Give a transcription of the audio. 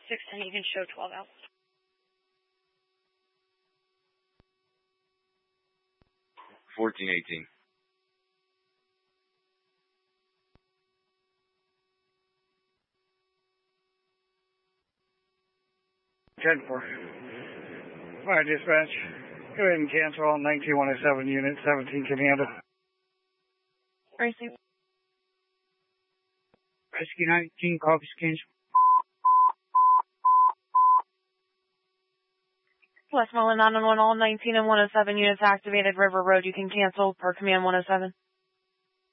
610, you can show 12 out. $14.18. 10-4. All right, dispatch. Go ahead and cancel all 19107 unit 17 can handle. Rescue. Rescue 19, copies cancel. Westmoreland 911, all 19 and 107 units activated. River Road, you can cancel per command 107.